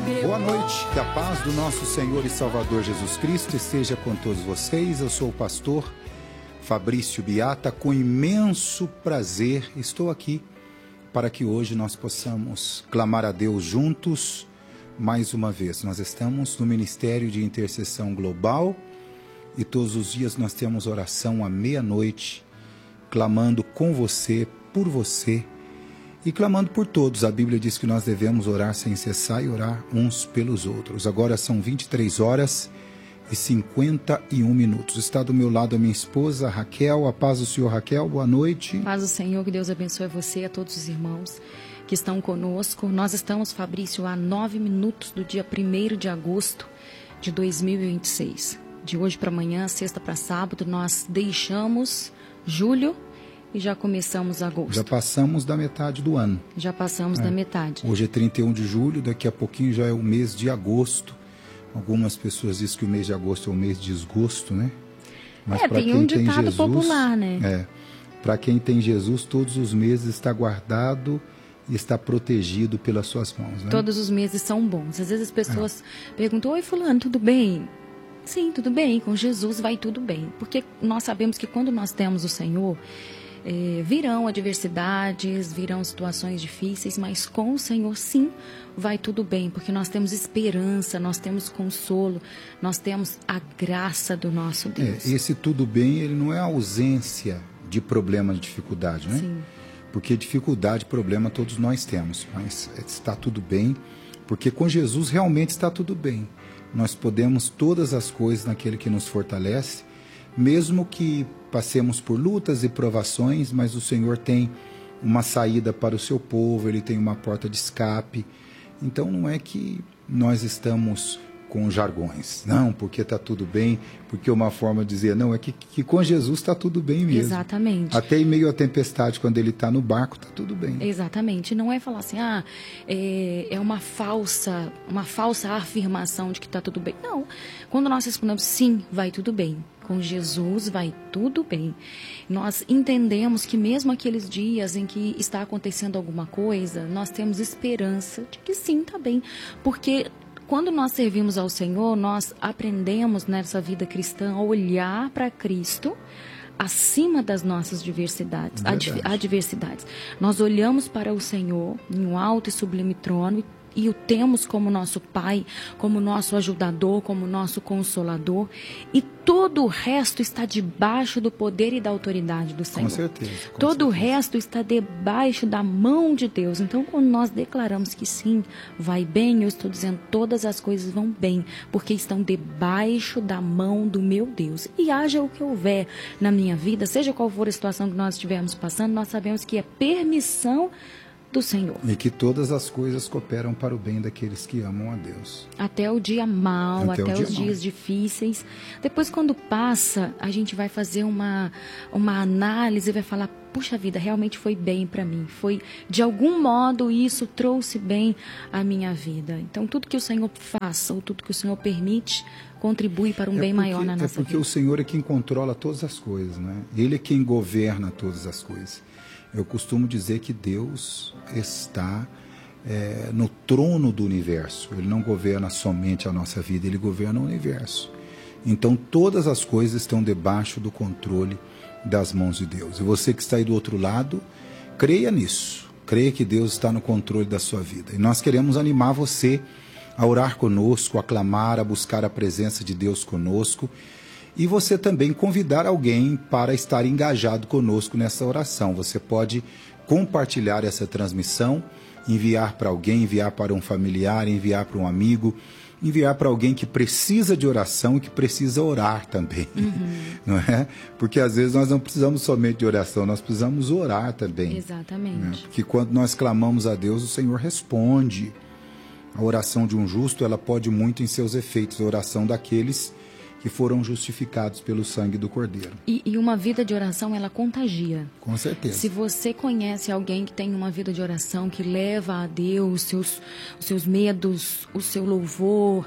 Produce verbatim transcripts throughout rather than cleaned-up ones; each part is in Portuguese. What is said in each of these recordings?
Boa noite, que a paz do nosso Senhor e Salvador Jesus Cristo esteja com todos vocês. Eu sou o pastor Fabrício Biata, com imenso prazer estou aqui para que hoje nós possamos clamar a Deus juntos mais uma vez. Nós estamos no Ministério de Intercessão Global e todos os dias nós temos oração à meia-noite, clamando com você, por você e clamando por todos. A Bíblia diz que nós devemos orar sem cessar e orar uns pelos outros. Agora são vinte e três horas e cinquenta e um minutos. Está do meu lado a minha esposa, Raquel. A paz do Senhor, Raquel. Boa noite. Paz do Senhor, que Deus abençoe você e a todos os irmãos que estão conosco. Nós estamos, Fabrício, a nove minutos do dia primeiro de agosto de dois mil e vinte e seis. De hoje para amanhã, sexta para sábado, nós deixamos julho e já começamos agosto. Já passamos da metade do ano. Já passamos é. da metade. Hoje é trinta e um de julho, daqui a pouquinho já é o mês de agosto. Algumas pessoas dizem que o mês de agosto é o mês de desgosto, né? Mas é, tem um ditado Jesus, popular, né? É, para quem tem Jesus, todos os meses está guardado e está protegido pelas suas mãos, né? Todos os meses são bons. Às vezes as pessoas é. perguntam, oi fulano, tudo bem? Sim, tudo bem, com Jesus vai tudo bem. Porque nós sabemos que quando nós temos o Senhor, é, virão adversidades, virão situações difíceis, mas com o Senhor sim vai tudo bem, porque nós temos esperança, nós temos consolo, nós temos a graça do nosso Deus. É, esse tudo bem, ele não é a ausência de problema, de dificuldade, né? Sim. Porque dificuldade, problema todos nós temos, mas está tudo bem, porque com Jesus realmente está tudo bem. Nós podemos todas as coisas naquele que nos fortalece, mesmo que passemos por lutas e provações, mas o Senhor tem uma saída para o seu povo, Ele tem uma porta de escape. Então não é que nós estamos com jargões, não, porque está tudo bem, porque uma forma de dizer, não, é que, que com Jesus está tudo bem mesmo. Exatamente. Até em meio à tempestade, quando Ele está no barco, está tudo bem. Exatamente. Não é falar assim, ah, é, é uma falsa, uma falsa afirmação de que está tudo bem. Não. Quando nós respondemos, sim, vai tudo bem. Com Jesus vai tudo bem. Nós entendemos que mesmo aqueles dias em que está acontecendo alguma coisa, nós temos esperança de que sim, está bem. Porque quando nós servimos ao Senhor, nós aprendemos nessa vida cristã a olhar para Cristo acima das nossas diversidades, ad, adversidades. Nós olhamos para o Senhor em um alto e sublime trono e e o temos como nosso Pai, como nosso ajudador, como nosso consolador, e todo o resto está debaixo do poder e da autoridade do Senhor. Com certeza. Com todo certeza. o resto está debaixo da mão de Deus. Então, quando nós declaramos que sim, vai bem, eu estou dizendo todas as coisas vão bem, porque estão debaixo da mão do meu Deus. E haja o que houver na minha vida, seja qual for a situação que nós estivermos passando, nós sabemos que é permissão do Senhor. E que todas as coisas cooperam para o bem daqueles que amam a Deus. Até o dia mau, até, até os dia dias mau. difíceis. Depois, quando passa, a gente vai fazer uma, uma análise e vai falar, puxa vida, realmente foi bem para mim. Foi, de algum modo, isso trouxe bem à minha vida. Então, tudo que o Senhor faça, ou tudo que o Senhor permite, contribui para um é bem porque, maior na nossa vida. É porque vida. O Senhor é quem controla todas as coisas, né? Ele é quem governa todas as coisas. Eu costumo dizer que Deus está é, no trono do universo. Ele não governa somente a nossa vida, Ele governa o universo. Então, todas as coisas estão debaixo do controle das mãos de Deus. E você que está aí do outro lado, creia nisso. Creia que Deus está no controle da sua vida. E nós queremos animar você a orar conosco, a clamar, a buscar a presença de Deus conosco. E você também convidar alguém para estar engajado conosco nessa oração. Você pode compartilhar essa transmissão, enviar para alguém, enviar para um familiar, enviar para um amigo, enviar para alguém que precisa de oração e que precisa orar também, uhum. não é? Porque às vezes nós não precisamos somente de oração, nós precisamos orar também. Exatamente. Né? Porque quando nós clamamos a Deus, o Senhor responde. A oração de um justo, ela pode muito em seus efeitos, a oração daqueles que foram justificados pelo sangue do Cordeiro. E, e uma vida de oração, ela contagia. Com certeza. Se você conhece alguém que tem uma vida de oração, que leva a Deus os seus, os seus medos, o seu louvor,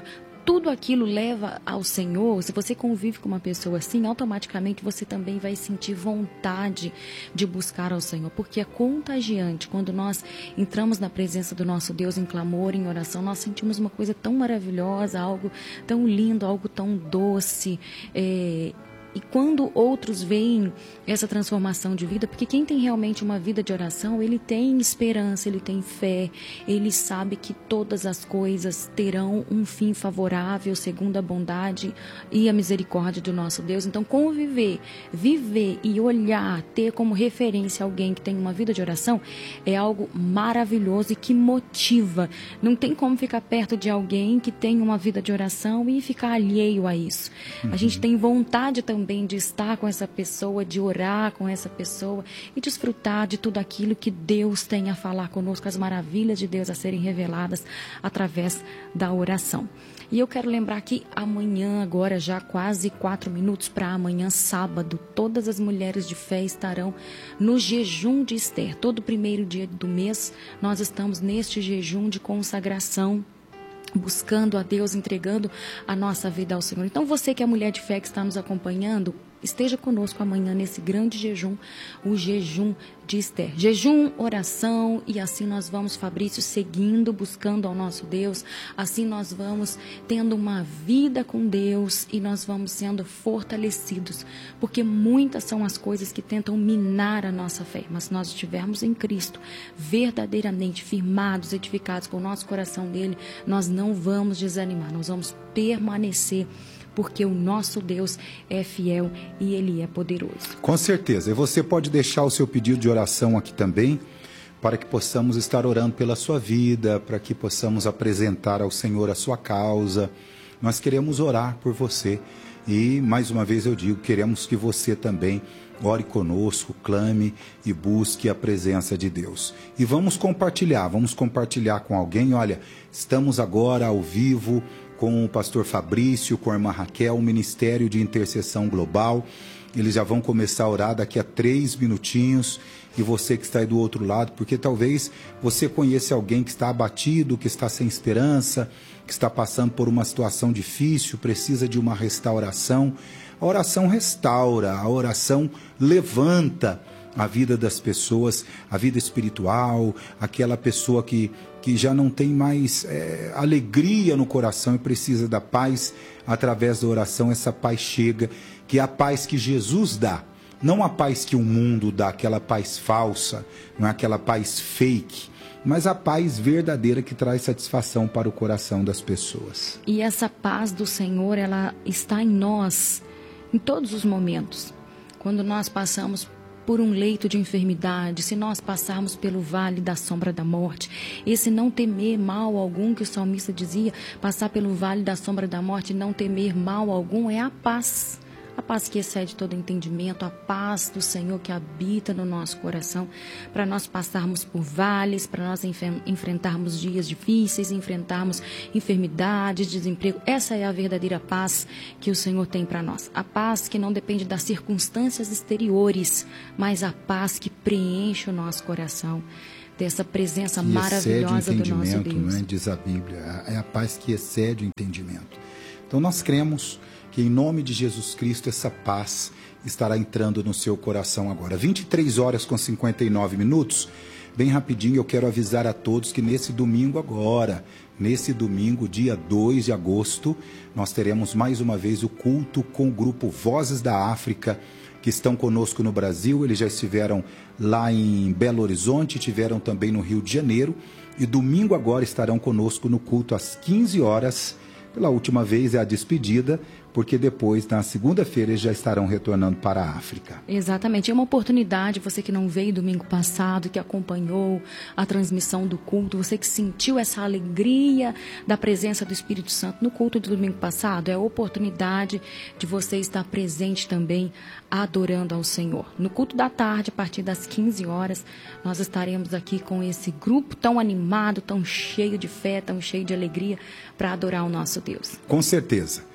tudo aquilo leva ao Senhor, se você convive com uma pessoa assim, automaticamente você também vai sentir vontade de buscar ao Senhor, porque é contagiante. Quando nós entramos na presença do nosso Deus em clamor, em oração, nós sentimos uma coisa tão maravilhosa, algo tão lindo, algo tão doce, é, e quando outros veem essa transformação de vida, porque quem tem realmente uma vida de oração, ele tem esperança, ele tem fé, ele sabe que todas as coisas terão um fim favorável, segundo a bondade e a misericórdia do nosso Deus. Então, conviver, viver e olhar, ter como referência alguém que tem uma vida de oração, é algo maravilhoso e que motiva. Não tem como ficar perto de alguém que tem uma vida de oração e ficar alheio a isso. Uhum. A gente tem vontade também também de estar com essa pessoa, de orar com essa pessoa e desfrutar de tudo aquilo que Deus tem a falar conosco, as maravilhas de Deus a serem reveladas através da oração. E eu quero lembrar que amanhã, agora já quase quatro minutos para amanhã, sábado, todas as mulheres de fé estarão no jejum de Esther. Todo primeiro dia do mês nós estamos neste jejum de consagração, buscando a Deus, entregando a nossa vida ao Senhor. Então, você que é mulher de fé que está nos acompanhando, esteja conosco amanhã nesse grande jejum, o jejum de Esther. Jejum, oração, e assim nós vamos, Fabrício, seguindo, buscando ao nosso Deus. Assim nós vamos tendo uma vida com Deus e nós vamos sendo fortalecidos, porque muitas são as coisas que tentam minar a nossa fé. Mas se nós estivermos em Cristo, verdadeiramente firmados, edificados com o nosso coração nele, nós não vamos desanimar, nós vamos permanecer, porque o nosso Deus é fiel e Ele é poderoso. Com certeza. E você pode deixar o seu pedido de oração aqui também, para que possamos estar orando pela sua vida, para que possamos apresentar ao Senhor a sua causa. Nós queremos orar por você e, mais uma vez eu digo, queremos que você também ore conosco, clame e busque a presença de Deus. E vamos compartilhar, vamos compartilhar com alguém. Olha, estamos agora ao vivo com o pastor Fabrício, com a irmã Raquel, o Ministério de Intercessão Global. Eles já vão começar a orar daqui a três minutinhos. E você que está aí do outro lado, porque talvez você conheça alguém que está abatido, que está sem esperança, que está passando por uma situação difícil, precisa de uma restauração. A oração restaura, a oração levanta a vida das pessoas, a vida espiritual, aquela pessoa que, que já não tem mais é, alegria no coração e precisa da paz. Através da oração, essa paz chega, que é a paz que Jesus dá, não a paz que o mundo dá, aquela paz falsa, não é aquela paz fake, mas a paz verdadeira que traz satisfação para o coração das pessoas. E essa paz do Senhor, ela está em nós, em todos os momentos. Quando nós passamos por um leito de enfermidade, se nós passarmos pelo vale da sombra da morte, esse não temer mal algum, que o salmista dizia, passar pelo vale da sombra da morte e não temer mal algum, é a paz. A paz que excede todo entendimento, a paz do Senhor que habita no nosso coração, para nós passarmos por vales, para nós enf- enfrentarmos dias difíceis, enfrentarmos enfermidades, desemprego. Essa é a verdadeira paz que o Senhor tem para nós. A paz que não depende das circunstâncias exteriores, mas a paz que preenche o nosso coração, dessa presença que maravilhosa do nosso Deus. Não é? Diz a Bíblia, é a paz que excede o entendimento. Então nós cremos que em nome de Jesus Cristo essa paz estará entrando no seu coração agora. vinte e três horas com cinquenta e nove minutos. Bem rapidinho, eu quero avisar a todos que nesse domingo agora, nesse domingo, dia dois de agosto, nós teremos mais uma vez o culto com o grupo Vozes da África, que estão conosco no Brasil. Eles já estiveram lá em Belo Horizonte, tiveram também no Rio de Janeiro, e domingo agora estarão conosco no culto às quinze horas. Pela última vez é a despedida, porque depois, na segunda-feira, eles já estarão retornando para a África. Exatamente. É uma oportunidade, você que não veio domingo passado, que acompanhou a transmissão do culto, você que sentiu essa alegria da presença do Espírito Santo no culto do domingo passado, é a oportunidade de você estar presente também, adorando ao Senhor. No culto da tarde, a partir das quinze horas, nós estaremos aqui com esse grupo tão animado, tão cheio de fé, tão cheio de alegria, para adorar o nosso Deus. Com certeza.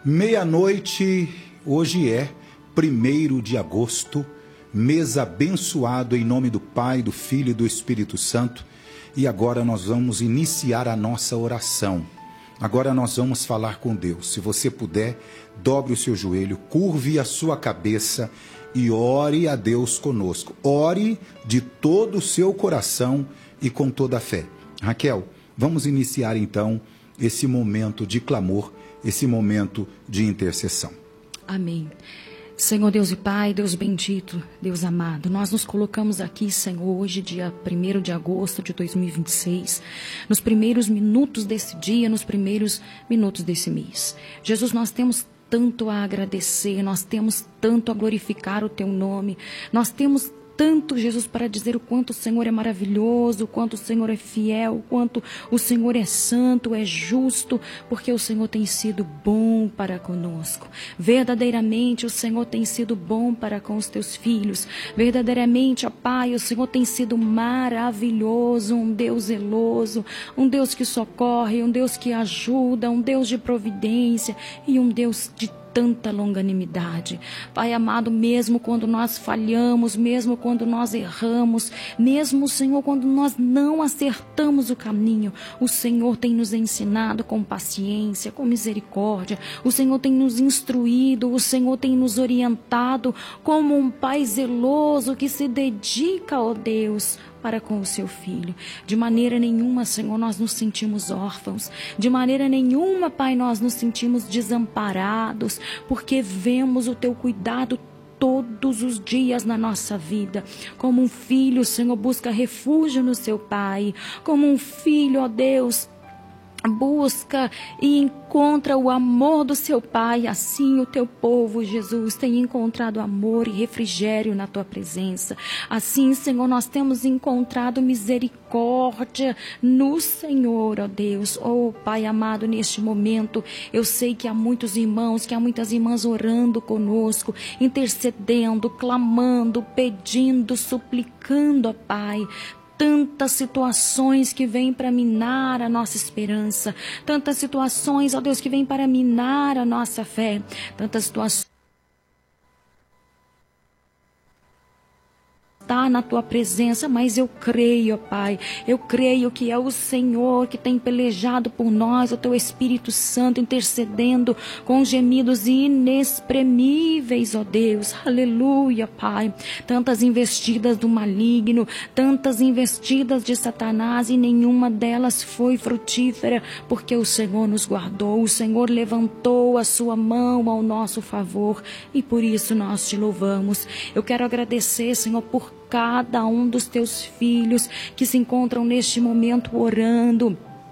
Meia-noite, hoje é primeiro de agosto, mês abençoado em nome do Pai, do Filho e do Espírito Santo. E agora nós vamos iniciar a nossa oração. Agora nós vamos falar com Deus. Se você puder, dobre o seu joelho, curve a sua cabeça e ore a Deus conosco. Ore de todo o seu coração e com toda a fé. Raquel, vamos iniciar então esse momento de clamor, esse momento de intercessão. Amém. Senhor Deus e Pai, Deus bendito, Deus amado, nós nos colocamos aqui, Senhor, hoje, dia primeiro de agosto de dois mil e vinte e seis, nos primeiros minutos desse dia, nos primeiros minutos desse mês. Jesus, nós temos tanto a agradecer, nós temos tanto a glorificar o Teu nome, nós temos tanto, Jesus, para dizer o quanto o Senhor é maravilhoso, o quanto o Senhor é fiel, o quanto o Senhor é santo, é justo, porque o Senhor tem sido bom para conosco. Verdadeiramente o Senhor tem sido bom para com os teus filhos. Verdadeiramente, ó Pai, o Senhor tem sido maravilhoso, um Deus zeloso, um Deus que socorre, um Deus que ajuda, um Deus de providência e um Deus de tanta longanimidade. Pai amado, mesmo quando nós falhamos, mesmo quando nós erramos, mesmo, Senhor, quando nós não acertamos o caminho, o Senhor tem nos ensinado com paciência, com misericórdia, o Senhor tem nos instruído, o Senhor tem nos orientado como um Pai zeloso que se dedica, ó Deus, para com o seu filho. De maneira nenhuma, Senhor, nós nos sentimos órfãos. De maneira nenhuma, Pai, nós nos sentimos desamparados, porque vemos o teu cuidado todos os dias na nossa vida. Como um filho, Senhor, busca refúgio no seu Pai. Como um filho, ó Deus, busca e encontra o amor do seu Pai. Assim o teu povo, Jesus, tem encontrado amor e refrigério na tua presença. Assim, Senhor, nós temos encontrado misericórdia no Senhor, ó Deus. Oh, Pai amado, neste momento eu sei que há muitos irmãos, que há muitas irmãs orando conosco, intercedendo, clamando, pedindo, suplicando, ó Pai. Tantas situações que vêm para minar a nossa esperança, tantas situações, ó Deus, que vêm para minar a nossa fé, tantas situações está na tua presença, mas eu creio, ó Pai, eu creio que é o Senhor que tem pelejado por nós, o teu Espírito Santo intercedendo com gemidos inexprimíveis, ó Deus, aleluia, Pai. Tantas investidas do maligno, tantas investidas de Satanás e nenhuma delas foi frutífera, porque o Senhor nos guardou, o Senhor levantou a sua mão ao nosso favor e por isso nós te louvamos. Eu quero agradecer, Senhor, por cada um dos teus filhos que se encontram neste momento orando,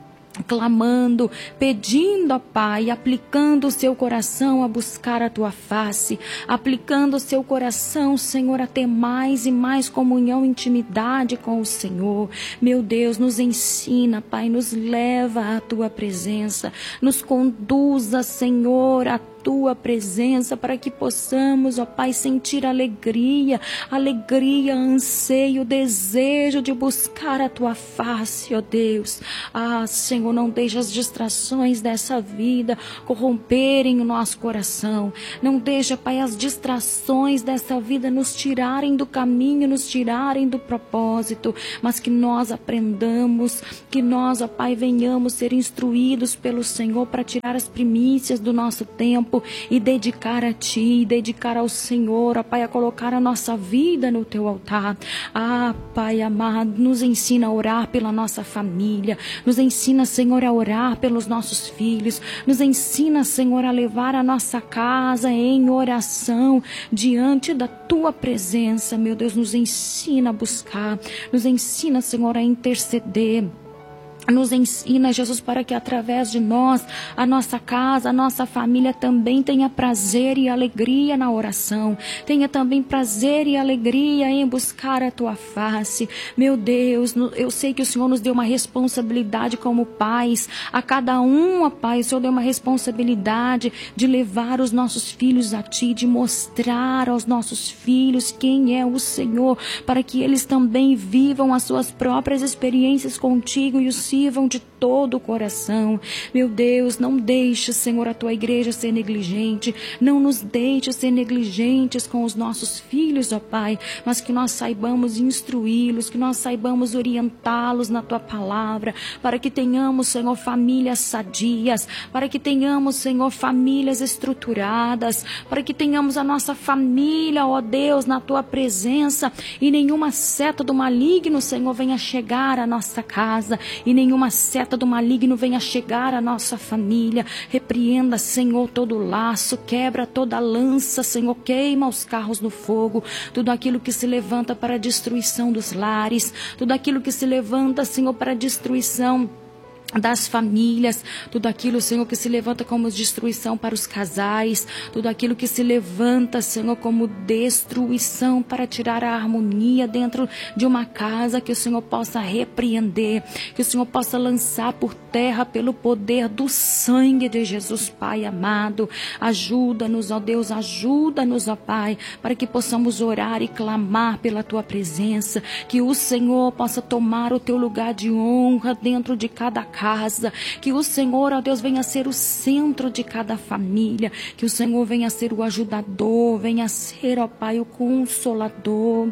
clamando, pedindo, ó Pai, aplicando o seu coração a buscar a tua face, aplicando o seu coração, Senhor, a ter mais e mais comunhão, intimidade com o Senhor. Meu Deus, nos ensina, Pai, nos leva à tua presença, nos conduza, Senhor, a tua presença, para que possamos, ó Pai, sentir alegria, alegria, anseio, desejo de buscar a tua face, ó Deus. Ah, Senhor, não deixe as distrações dessa vida corromperem o nosso coração. Não deixe, Pai, as distrações dessa vida nos tirarem do caminho, nos tirarem do propósito, mas que nós aprendamos, que nós, ó Pai, venhamos ser instruídos pelo Senhor para tirar as primícias do nosso tempo e dedicar a Ti, dedicar ao Senhor, ó Pai, a colocar a nossa vida no Teu altar. Ah, Pai amado, nos ensina a orar pela nossa família, nos ensina, Senhor, a orar pelos nossos filhos, nos ensina, Senhor, a levar a nossa casa em oração diante da Tua presença. Meu Deus, nos ensina a buscar, nos ensina, Senhor, a interceder. Nos ensina, Jesus, para que através de nós, a nossa casa, a nossa família também tenha prazer e alegria na oração. Tenha também prazer e alegria em buscar a Tua face. Meu Deus, eu sei que o Senhor nos deu uma responsabilidade como pais. A cada um, ó Pai, o Senhor deu uma responsabilidade de levar os nossos filhos a Ti, de mostrar aos nossos filhos quem é o Senhor, para que eles também vivam as suas próprias experiências contigo e os sirvam de todo o coração. Meu Deus, não deixe, Senhor, a tua igreja ser negligente, não nos deixe ser negligentes com os nossos filhos, ó Pai, mas que nós saibamos instruí-los, que nós saibamos orientá-los na tua palavra, para que tenhamos, Senhor, famílias sadias, para que tenhamos, Senhor, famílias estruturadas, para que tenhamos a nossa família, ó Deus, na tua presença, e nenhuma seta do maligno, Senhor, venha chegar à nossa casa, e nenhuma seta do maligno venha chegar à nossa família. Repreenda, Senhor, todo laço, quebra toda lança, Senhor, queima os carros no fogo, tudo aquilo que se levanta para a destruição dos lares, tudo aquilo que se levanta, Senhor, para a destruição das famílias, tudo aquilo, Senhor, que se levanta como destruição para os casais, tudo aquilo que se levanta, Senhor, como destruição para tirar a harmonia dentro de uma casa, que o Senhor possa repreender, que o Senhor possa lançar por terra pelo poder do sangue de Jesus, Pai amado. Ajuda-nos, ó Deus, ajuda-nos, ó Pai, para que possamos orar e clamar pela tua presença, que o Senhor possa tomar o teu lugar de honra dentro de cada casa, que o Senhor, ó Deus, venha ser o centro de cada família, que o Senhor venha ser o ajudador, venha ser, ó Pai, o consolador,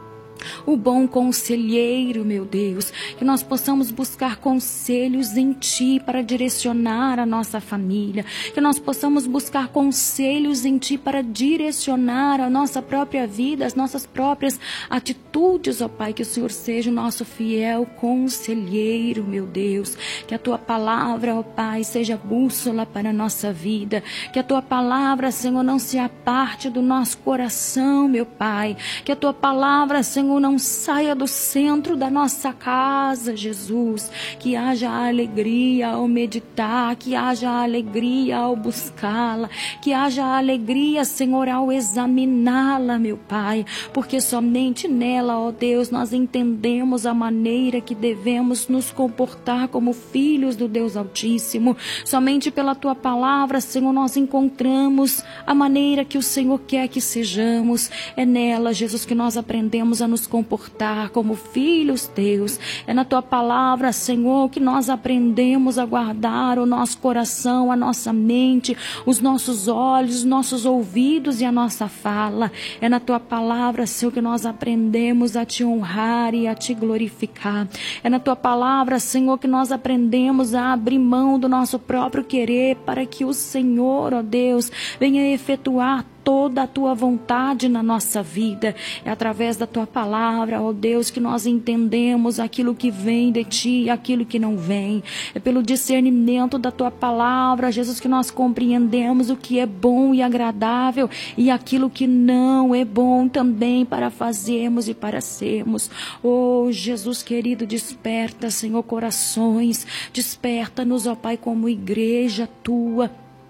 o bom conselheiro, meu Deus, que nós possamos buscar conselhos em Ti para direcionar a nossa família, que nós possamos buscar conselhos em Ti para direcionar a nossa própria vida, as nossas próprias atitudes, ó Pai, que o Senhor seja o nosso fiel conselheiro, meu Deus, que a Tua palavra, ó Pai, seja bússola para a nossa vida, que a Tua palavra, Senhor, não se aparte do nosso coração, meu Pai, que a Tua palavra, Senhor, não saia do centro da nossa casa, Jesus, que haja alegria ao meditar, que haja alegria ao buscá-la, que haja alegria, Senhor, ao examiná-la, meu Pai, porque somente nela, ó Deus, nós entendemos a maneira que devemos nos comportar como filhos do Deus Altíssimo. Somente pela Tua palavra, Senhor, nós encontramos a maneira que o Senhor quer que sejamos. É nela, Jesus, que nós aprendemos a nos comportar como filhos teus. É na Tua palavra, Senhor, que nós aprendemos a guardar o nosso coração, a nossa mente, os nossos olhos, os nossos ouvidos e a nossa fala. É na Tua palavra, Senhor, que nós aprendemos a Te honrar e a Te glorificar. É na Tua palavra, Senhor, que nós aprendemos a abrir mão do nosso próprio querer para que o Senhor, ó Deus, venha efetuar toda a Tua vontade na nossa vida. É através da Tua palavra, ó Deus, que nós entendemos aquilo que vem de Ti e aquilo que não vem. É pelo discernimento da Tua palavra, Jesus, que nós compreendemos o que é bom e agradável e aquilo que não é bom também para fazermos e para sermos. Oh, Jesus querido, desperta, Senhor, corações, desperta-nos, ó Pai, como igreja Tua,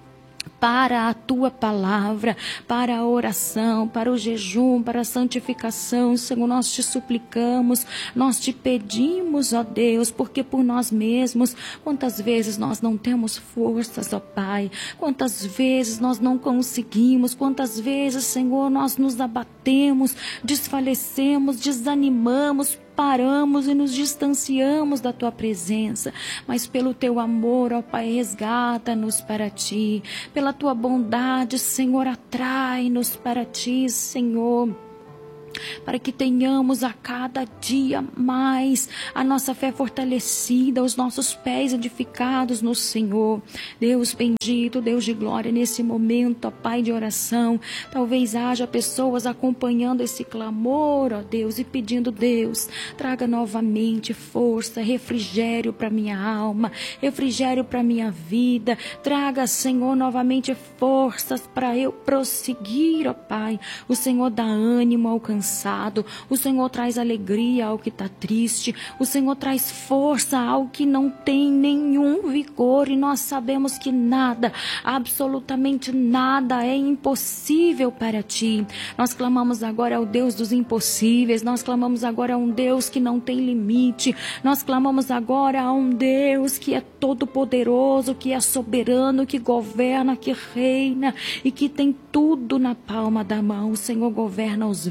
para a Tua palavra, para a oração, para o jejum, para a santificação. Senhor, nós Te suplicamos, nós Te pedimos, ó Deus, porque por nós mesmos, quantas vezes nós não temos forças, ó Pai, quantas vezes nós não conseguimos, quantas vezes, Senhor, nós nos abatemos, desfalecemos, desanimamos, paramos e nos distanciamos da Tua presença, mas pelo Teu amor, ó Pai, resgata-nos para Ti, pela Tua bondade, Senhor, atrai-nos para Ti, Senhor, para que tenhamos a cada dia mais a nossa fé fortalecida, os nossos pés edificados no Senhor. Deus bendito, Deus de glória, nesse momento, ó Pai, de oração, talvez haja pessoas acompanhando esse clamor, ó Deus, e pedindo: Deus, traga novamente força, refrigério para minha alma, refrigério para minha vida, traga, Senhor, novamente forças para eu prosseguir, ó Pai. O Senhor dá ânimo ao cansado, o Senhor traz alegria ao que está triste, o Senhor traz força ao que não tem nenhum vigor, e nós sabemos que nada, absolutamente nada é impossível para Ti. Nós clamamos agora ao Deus dos impossíveis, nós clamamos agora a um Deus que não tem limite, nós clamamos agora a um Deus que é todo poderoso, que é soberano, que governa, que reina e que tem tudo na palma da mão. O Senhor governa os ventos,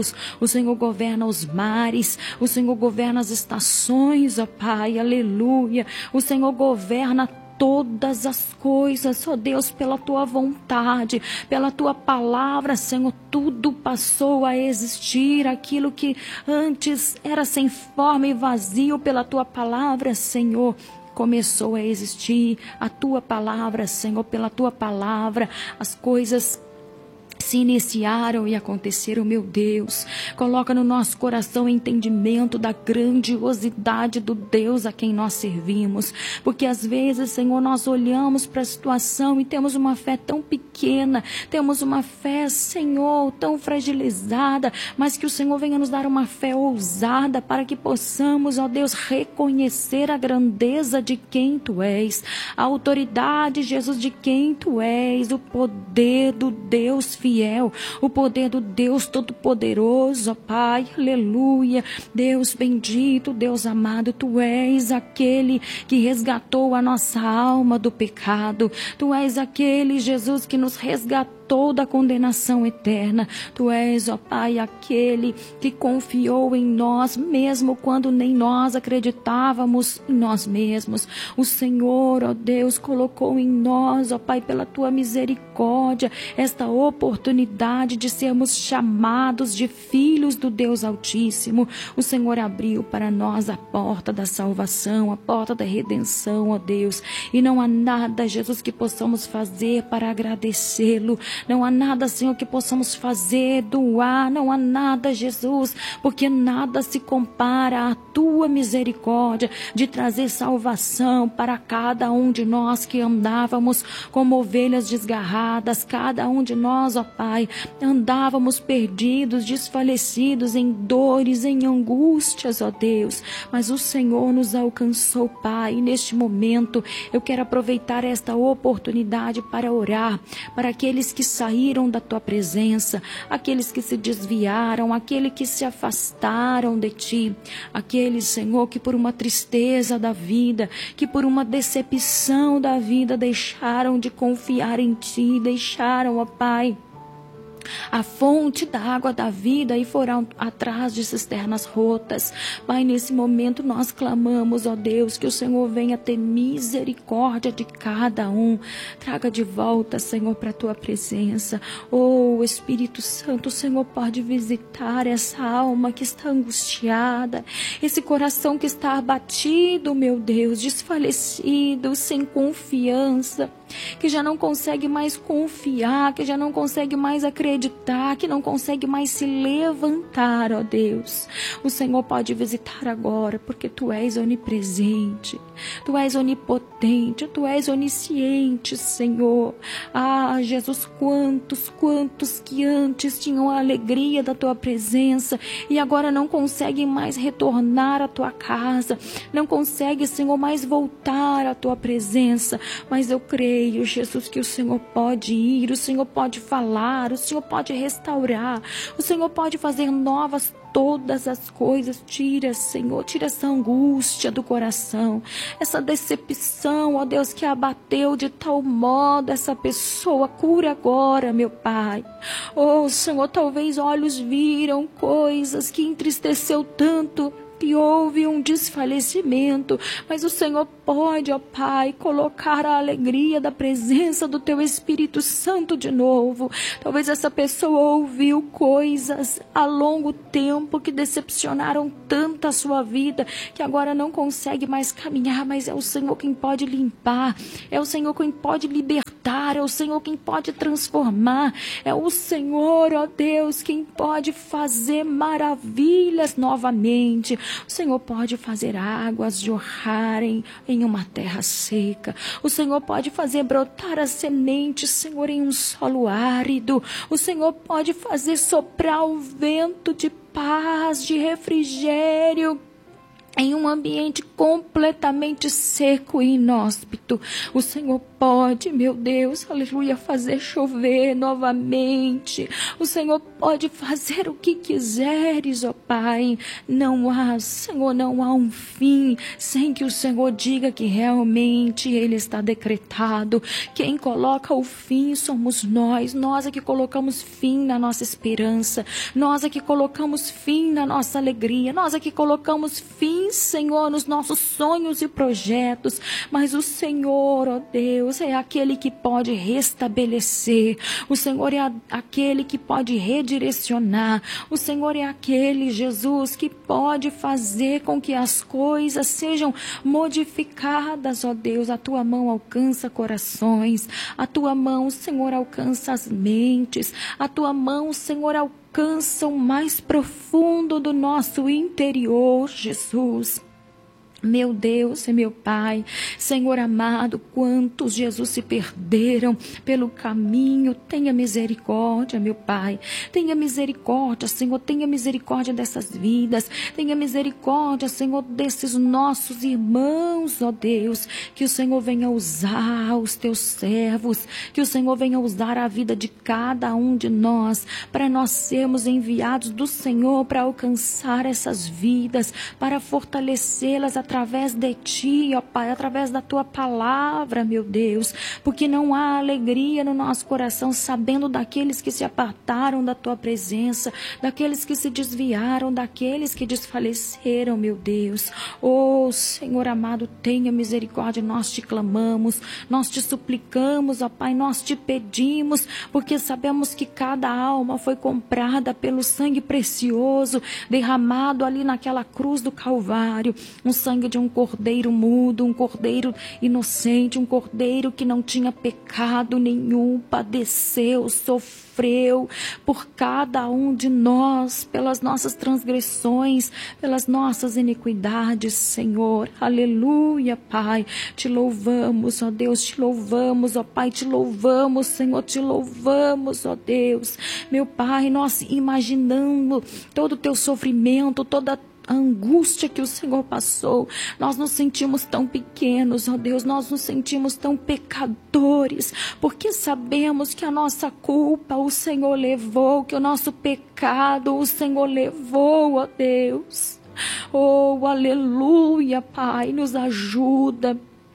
Deus. O Senhor governa os mares, o Senhor governa as estações, ó Pai, aleluia. O Senhor governa todas as coisas, ó Deus, pela tua vontade, pela tua palavra, Senhor, tudo passou a existir, aquilo que antes era sem forma e vazio, pela tua palavra, Senhor, começou a existir. A tua palavra, Senhor, pela tua palavra, as coisas se iniciaram e aconteceram, meu Deus. Coloca no nosso coração o entendimento da grandiosidade do Deus a quem nós servimos, porque às vezes, Senhor, nós olhamos para a situação e temos uma fé tão pequena, temos uma fé, Senhor, tão fragilizada, mas que o Senhor venha nos dar uma fé ousada para que possamos, ó Deus, reconhecer a grandeza de quem Tu és, a autoridade, Jesus, de quem Tu és, o poder do Deus fiel, o poder do Deus Todo-Poderoso, ó Pai, aleluia. Deus bendito, Deus amado, Tu és aquele que resgatou a nossa alma do pecado. Tu és aquele, Jesus, que nos resgatou da condenação eterna. Tu és, ó Pai, aquele que confiou em nós, mesmo quando nem nós acreditávamos em nós mesmos. O Senhor, ó Deus, colocou em nós, ó Pai, pela Tua misericórdia, esta oportunidade de sermos chamados de filhos do Deus Altíssimo. O Senhor abriu para nós a porta da salvação, a porta da redenção, ó Deus, e não há nada, Jesus, que possamos fazer para agradecê-lo. Não há nada, Senhor, que possamos fazer, doar, não há nada, Jesus, porque nada se compara à Tua misericórdia de trazer salvação para cada um de nós que andávamos como ovelhas desgarradas, cada um de nós, ó Pai, andávamos perdidos, desfalecidos, em dores, em angústias, ó Deus, mas o Senhor nos alcançou, Pai, e neste momento eu quero aproveitar esta oportunidade para orar, para aqueles que saíram da Tua presença, aqueles que se desviaram, aqueles que se afastaram de Ti, aqueles, Senhor, que por uma tristeza da vida, que por uma decepção da vida deixaram de confiar em Ti, deixaram, ó Pai, a fonte da água da vida e foram atrás de cisternas rotas. Pai, nesse momento nós clamamos, ó Deus, que o Senhor venha ter misericórdia de cada um. Traga de volta, Senhor, para a Tua presença. Oh, Espírito Santo, o Senhor pode visitar essa alma que está angustiada, esse coração que está abatido, meu Deus, desfalecido, sem confiança, que já não consegue mais confiar, que já não consegue mais acreditar, que não consegue mais se levantar, ó Deus. O Senhor pode visitar agora, porque Tu és onipresente, Tu és onipotente, Tu és onisciente, Senhor. Ah, Jesus, quantos, quantos que antes tinham a alegria da Tua presença e agora não conseguem mais retornar à Tua casa, não conseguem, Senhor, mais voltar à Tua presença, mas eu creio, Jesus, que o Senhor pode ir, o Senhor pode falar, o Senhor pode restaurar, o Senhor pode fazer novas todas as coisas. Tira, Senhor, tira essa angústia do coração, essa decepção, ó Deus, que abateu de tal modo essa pessoa. Cura agora, meu Pai. Oh, Senhor, talvez olhos viram coisas que entristeceu tanto, que houve um desfalecimento, mas o Senhor pode, ó Pai, colocar a alegria da presença do Teu Espírito Santo de novo. Talvez essa pessoa ouviu coisas a longo tempo que decepcionaram tanto a sua vida, que agora não consegue mais caminhar, mas é o Senhor quem pode limpar, é o Senhor quem pode libertar, é o Senhor quem pode transformar, é o Senhor, ó Deus, quem pode fazer maravilhas novamente. O Senhor pode fazer águas jorrarem em uma terra seca. O Senhor pode fazer brotar as sementes, Senhor, em um solo árido. O Senhor pode fazer soprar o vento de paz, de refrigério em um ambiente completamente seco e inóspito, o Senhor pode, meu Deus, aleluia, fazer chover novamente. O Senhor pode fazer o que quiseres, ó Pai. Não há, Senhor, não há um fim sem que o Senhor diga que realmente Ele está decretado. Quem coloca o fim somos nós. Nós é que colocamos fim na nossa esperança. Nós é que colocamos fim na nossa alegria. Nós é que colocamos fim, Senhor, nos nossos sonhos e projetos. Mas o Senhor, ó Deus, é aquele que pode restabelecer. O Senhor é a, aquele que pode redirecionar. O Senhor é aquele, Jesus, que pode fazer com que as coisas sejam modificadas, ó Deus. A tua mão alcança corações. A tua mão, Senhor, alcança as mentes. A tua mão, Senhor, alcança o mais profundo do nosso interior, Jesus. Meu Deus e meu Pai, Senhor amado, quantos, Jesus, se perderam pelo caminho. Tenha misericórdia, meu Pai. Tenha misericórdia, Senhor. Tenha misericórdia dessas vidas. Tenha misericórdia, Senhor, desses nossos irmãos, ó Deus. Que o Senhor venha usar os teus servos. Que o Senhor venha usar a vida de cada um de nós, para nós sermos enviados do Senhor para alcançar essas vidas, para fortalecê-las através de Ti, ó Pai, através da Tua palavra, meu Deus, porque não há alegria no nosso coração sabendo daqueles que se apartaram da Tua presença, daqueles que se desviaram, daqueles que desfaleceram, meu Deus. Oh, Senhor amado, tenha misericórdia, nós Te clamamos, nós Te suplicamos, ó Pai, nós Te pedimos, porque sabemos que cada alma foi comprada pelo sangue precioso, derramado ali naquela cruz do Calvário, um sangue de um cordeiro mudo, um cordeiro inocente, um cordeiro que não tinha pecado nenhum, padeceu, sofreu por cada um de nós, pelas nossas transgressões, pelas nossas iniquidades, Senhor. Aleluia, Pai. Te louvamos, ó Deus, te louvamos, ó Pai, te louvamos, Senhor, te louvamos, ó Deus. Meu Pai, nós imaginando todo o teu sofrimento, toda a a angústia que o Senhor passou, nós nos sentimos tão pequenos, ó Deus, nós nos sentimos tão pecadores, porque sabemos que a nossa culpa o Senhor levou, que o nosso pecado o Senhor levou, ó Deus. Oh, aleluia, Pai, nos ajuda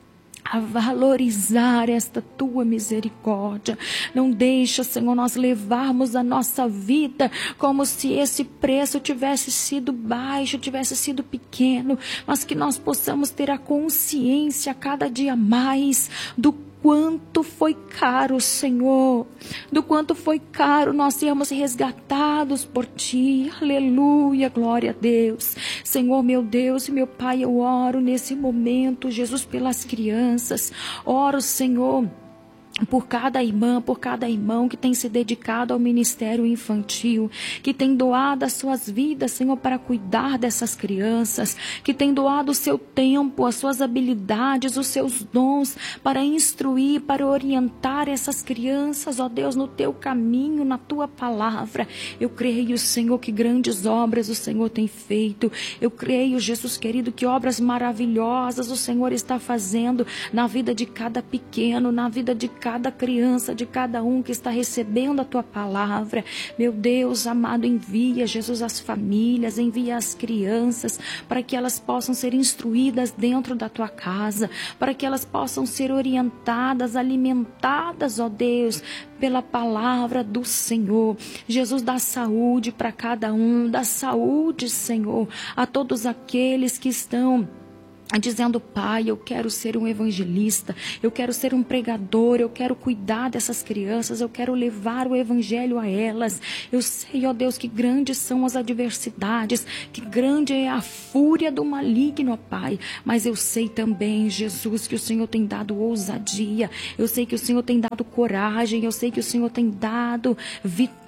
a valorizar esta Tua misericórdia. Não deixa, Senhor, nós levarmos a nossa vida como se esse preço tivesse sido baixo, tivesse sido pequeno, mas que nós possamos ter a consciência cada dia mais do quanto foi caro, Senhor, do quanto foi caro nós sermos resgatados por Ti. Aleluia, glória a Deus. Senhor, meu Deus e meu Pai, eu oro nesse momento, Jesus, pelas crianças. Oro, Senhor, por cada irmã, por cada irmão que tem se dedicado ao ministério infantil, que tem doado as suas vidas, Senhor, para cuidar dessas crianças, que tem doado o seu tempo, as suas habilidades, os seus dons, para instruir, para orientar essas crianças, ó Deus, no Teu caminho, na Tua palavra. Eu creio, Senhor, que grandes obras o Senhor tem feito. Eu creio, Jesus querido, que obras maravilhosas o Senhor está fazendo na vida de cada pequeno, na vida de cada criança, de cada um que está recebendo a Tua palavra. Meu Deus amado, envia, Jesus, as famílias, envia as crianças, para que elas possam ser instruídas dentro da Tua casa, para que elas possam ser orientadas, alimentadas, ó Deus, pela palavra do Senhor. Jesus, dá saúde para cada um, dá saúde, Senhor, a todos aqueles que estão dizendo: Pai, eu quero ser um evangelista, eu quero ser um pregador, eu quero cuidar dessas crianças, eu quero levar o evangelho a elas. Eu sei, ó Deus, que grandes são as adversidades, que grande é a fúria do maligno, ó Pai, mas eu sei também, Jesus, que o Senhor tem dado ousadia, eu sei que o Senhor tem dado coragem, eu sei que o Senhor tem dado vitória,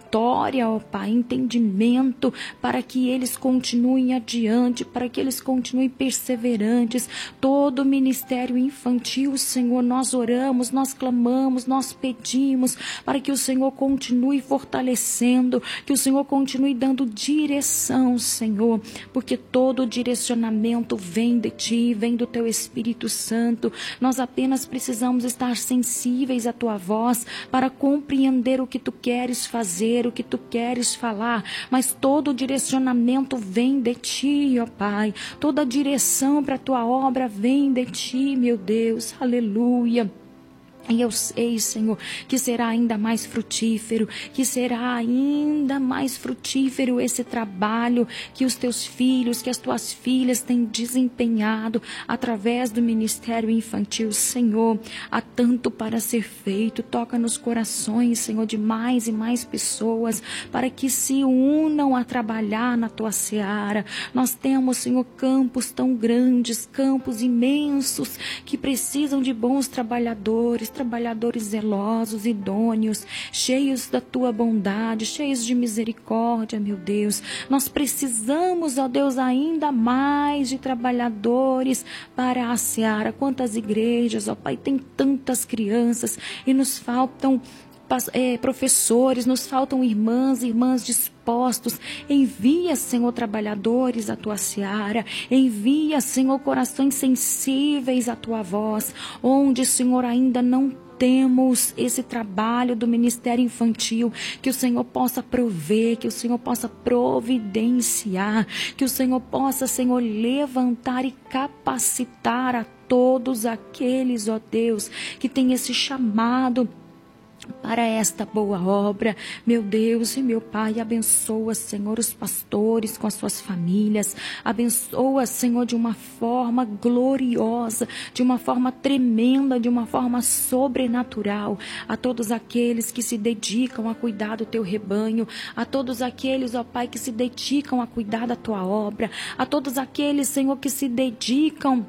vitória, ó Pai, entendimento, para que eles continuem adiante, para que eles continuem perseverantes. Todo o ministério infantil, Senhor, nós oramos, nós clamamos, nós pedimos para que o Senhor continue fortalecendo, que o Senhor continue dando direção, Senhor, porque todo direcionamento vem de Ti, vem do Teu Espírito Santo. Nós apenas precisamos estar sensíveis à Tua voz para compreender o que Tu queres fazer, o que Tu queres falar, mas todo direcionamento vem de Ti, ó Pai. Toda direção para a Tua obra vem de Ti, meu Deus. Aleluia. E eu sei, Senhor, que será ainda mais frutífero, que será ainda mais frutífero esse trabalho que os teus filhos, que as tuas filhas têm desempenhado através do ministério infantil. Senhor, há tanto para ser feito. Toca nos corações, Senhor, de mais e mais pessoas, para que se unam a trabalhar na tua seara. Nós temos, Senhor, campos tão grandes, campos imensos, que precisam de bons trabalhadores, trabalhadores zelosos, idôneos, cheios da tua bondade, cheios de misericórdia, meu Deus. Nós precisamos, ó Deus, ainda mais de trabalhadores para a seara. Quantas igrejas, ó Pai, tem tantas crianças e nos faltam É, professores, nos faltam irmãs, irmãs dispostos. Envia, Senhor, trabalhadores à tua seara. Envia, Senhor, corações sensíveis à tua voz, onde, Senhor, ainda não temos esse trabalho do ministério infantil, que o Senhor possa prover, que o Senhor possa providenciar, que o Senhor possa, Senhor, levantar e capacitar a todos aqueles, ó Deus, que tem esse chamado para esta boa obra. Meu Deus e meu Pai, abençoa, Senhor, os pastores com as suas famílias. Abençoa, Senhor, de uma forma gloriosa, de uma forma tremenda, de uma forma sobrenatural, a todos aqueles que se dedicam a cuidar do teu rebanho, a todos aqueles, ó Pai, que se dedicam a cuidar da tua obra, a todos aqueles, Senhor, que se dedicam,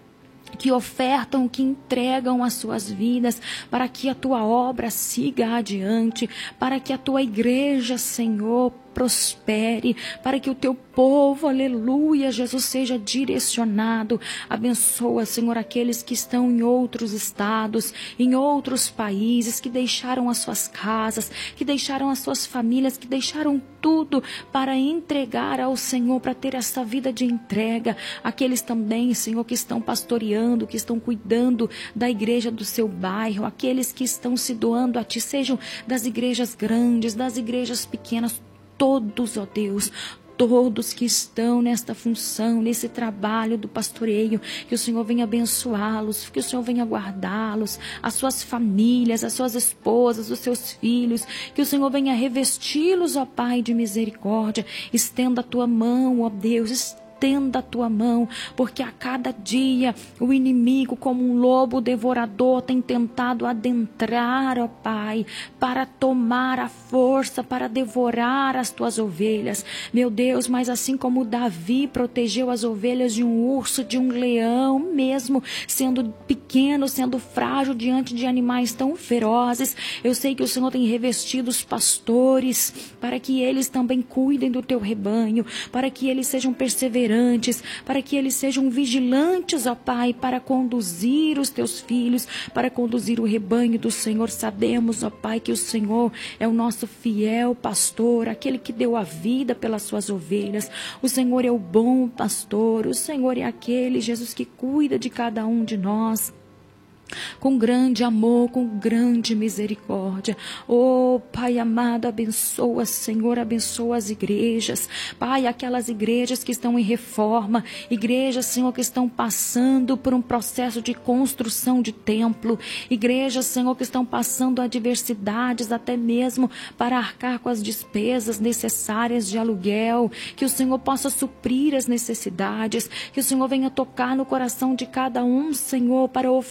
que ofertam, que entregam as suas vidas para que a tua obra siga adiante, para que a tua igreja, Senhor, prospere, para que o teu povo, aleluia, Jesus, seja direcionado. Abençoa, Senhor, aqueles que estão em outros estados, em outros países, que deixaram as suas casas, que deixaram as suas famílias, que deixaram tudo para entregar ao Senhor, para ter essa vida de entrega. Aqueles também, Senhor, que estão pastoreando, que estão cuidando da igreja do seu bairro, aqueles que estão se doando a Ti, sejam das igrejas grandes, das igrejas pequenas, todos, ó Deus, todos que estão nesta função, nesse trabalho do pastoreio, que o Senhor venha abençoá-los, que o Senhor venha guardá-los, as suas famílias, as suas esposas, os seus filhos, que o Senhor venha revesti-los, ó Pai, de misericórdia. Estenda a tua mão, ó Deus, estenda a tua mão, porque a cada dia o inimigo, como um lobo devorador, tem tentado adentrar, ó Pai, para tomar a força, para devorar as tuas ovelhas, meu Deus. Mas assim como Davi protegeu as ovelhas de um urso, de um leão, mesmo sendo pequeno, sendo frágil diante de animais tão ferozes, eu sei que o Senhor tem revestido os pastores para que eles também cuidem do teu rebanho, para que eles sejam perseverantes, para que eles sejam vigilantes, ó Pai, para conduzir os teus filhos, para conduzir o rebanho do Senhor. Sabemos, ó Pai, que o Senhor é o nosso fiel pastor, aquele que deu a vida pelas suas ovelhas. O Senhor é o bom pastor, o Senhor é aquele, Jesus, que cuida de cada um de nós com grande amor, com grande misericórdia. Oh Pai amado, abençoa, Senhor, abençoa as igrejas, Pai, aquelas igrejas que estão em reforma, igrejas, Senhor, que estão passando por um processo de construção de templo, igrejas, Senhor, que estão passando adversidades até mesmo para arcar com as despesas necessárias de aluguel. Que o Senhor possa suprir as necessidades, que o Senhor venha tocar no coração de cada um, Senhor, para ofertar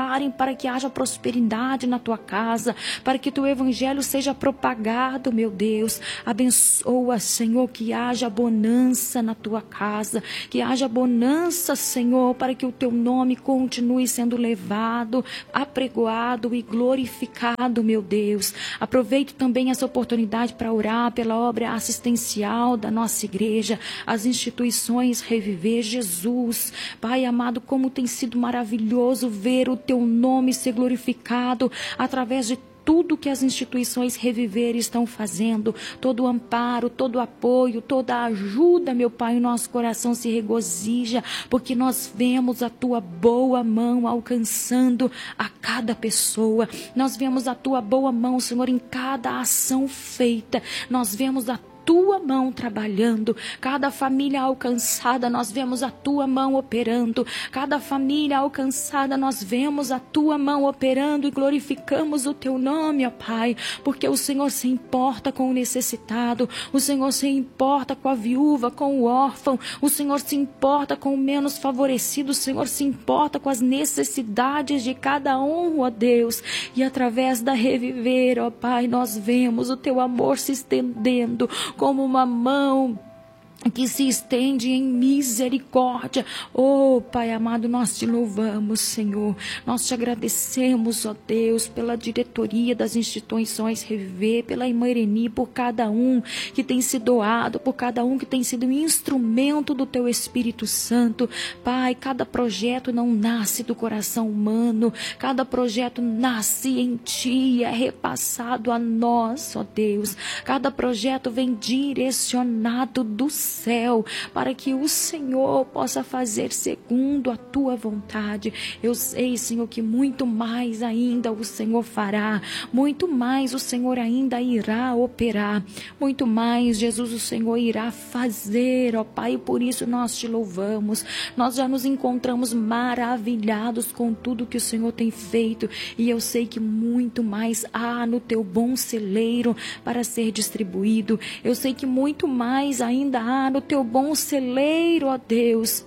declarem para que haja prosperidade na tua casa, para que teu evangelho seja propagado, meu Deus. Abençoa, Senhor, que haja bonança na tua casa, que haja bonança, Senhor, para que o teu nome continue sendo levado, apregoado e glorificado, meu Deus. Aproveito também essa oportunidade para orar pela obra assistencial da nossa igreja, as instituições Reviver. Jesus, Pai amado, como tem sido maravilhoso ver o teu nome ser glorificado através de tudo que as instituições Reviver estão fazendo, todo o amparo, todo o apoio, toda a ajuda, meu Pai, o nosso coração se regozija, porque nós vemos a tua boa mão alcançando a cada pessoa, nós vemos a tua boa mão, Senhor, em cada ação feita, nós vemos a tua mão trabalhando, cada família alcançada nós vemos a tua mão operando, cada família alcançada nós vemos a tua mão operando e glorificamos o teu nome, ó Pai, porque o Senhor se importa com o necessitado, o Senhor se importa com a viúva, com o órfão, o Senhor se importa com o menos favorecido, o Senhor se importa com as necessidades de cada um, ó Deus, e através da Reviver, ó Pai, nós vemos o teu amor se estendendo como uma mão que se estende em misericórdia. Oh, Pai amado, nós te louvamos, Senhor. Nós te agradecemos, ó Deus, pela diretoria das instituições Reviver, pela irmã Ireni, por cada um que tem se doado, por cada um que tem sido um instrumento do teu Espírito Santo. Pai, cada projeto não nasce do coração humano, cada projeto nasce em ti, é repassado a nós, ó Deus. Cada projeto vem direcionado do céu, para que o Senhor possa fazer segundo a tua vontade. Eu sei, Senhor, que muito mais ainda o Senhor fará, muito mais o Senhor ainda irá operar, muito mais, Jesus, o Senhor irá fazer, ó Pai, e por isso nós te louvamos. Nós já nos encontramos maravilhados com tudo que o Senhor tem feito, e eu sei que muito mais há no teu bom celeiro para ser distribuído. Eu sei que muito mais ainda há no teu bom celeiro, ó Deus,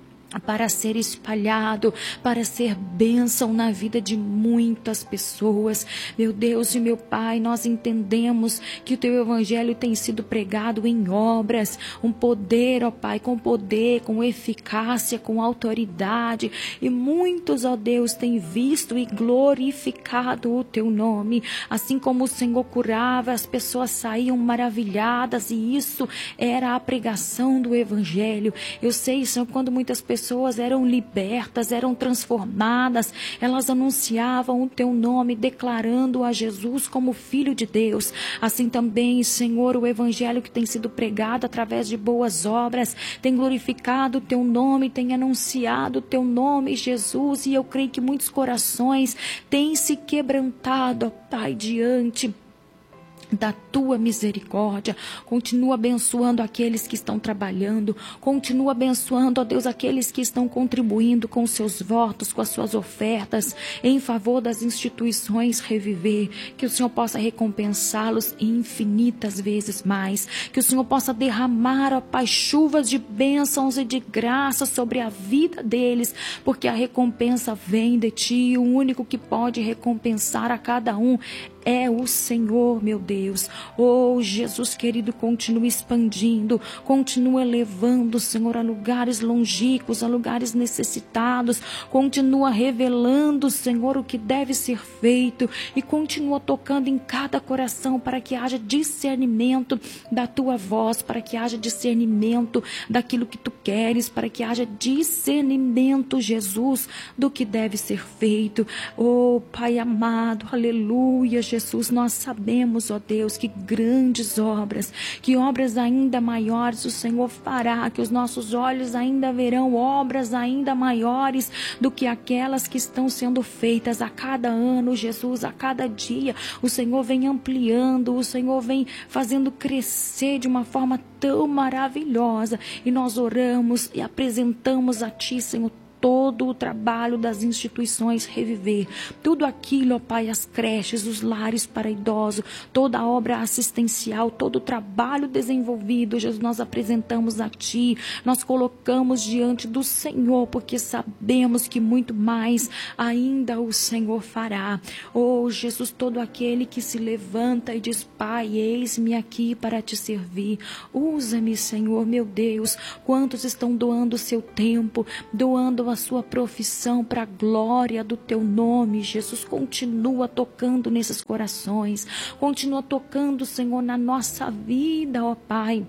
para ser espalhado, para ser bênção na vida de muitas pessoas. Meu Deus e meu Pai, nós entendemos que o teu evangelho tem sido pregado em obras, um poder, ó Pai, com poder, com eficácia, com autoridade, e muitos, ó Deus, têm visto e glorificado o teu nome, assim como o Senhor curava, as pessoas saíam maravilhadas, e isso era a pregação do evangelho. Eu sei, Senhor, quando muitas pessoas pessoas eram libertas, eram transformadas, elas anunciavam o teu nome, declarando a Jesus como Filho de Deus. Assim também, Senhor, o evangelho que tem sido pregado através de boas obras, tem glorificado o teu nome, tem anunciado o teu nome, Jesus, e eu creio que muitos corações têm se quebrantado, ó Pai, diante da tua misericórdia. Continua abençoando aqueles que estão trabalhando, continua abençoando, ó Deus, aqueles que estão contribuindo com seus votos, com as suas ofertas, em favor das instituições Reviver, que o Senhor possa recompensá-los infinitas vezes mais, que o Senhor possa derramar, ó Pai, chuvas de bênçãos e de graça sobre a vida deles, porque a recompensa vem de ti, o único que pode recompensar a cada um é o Senhor, meu Deus. Oh, Jesus querido, continua expandindo, continua levando, Senhor, a lugares longínquos, a lugares necessitados, continua revelando, Senhor, o que deve ser feito, e continua tocando em cada coração para que haja discernimento da tua voz, para que haja discernimento daquilo que tu queres, para que haja discernimento, Jesus, do que deve ser feito. Oh, Pai amado, aleluia, Jesus, nós sabemos, ó Deus, que grandes obras, que obras ainda maiores o Senhor fará, que os nossos olhos ainda verão obras ainda maiores do que aquelas que estão sendo feitas a cada ano, Jesus, a cada dia. O Senhor vem ampliando, o Senhor vem fazendo crescer de uma forma tão maravilhosa, e nós oramos e apresentamos a Ti, Senhor, todo o trabalho das instituições Reviver, tudo aquilo, ó Pai, as creches, os lares para idosos, toda a obra assistencial, todo o trabalho desenvolvido, Jesus, nós apresentamos a Ti, nós colocamos diante do Senhor, porque sabemos que muito mais ainda o Senhor fará. Oh Jesus, todo aquele que se levanta e diz: Pai, eis-me aqui para Te servir, usa-me, Senhor, meu Deus. Quantos estão doando o seu tempo, doando a sua profissão para a glória do Teu nome, Jesus. Continua tocando nesses corações, continua tocando, Senhor, na nossa vida, ó Pai,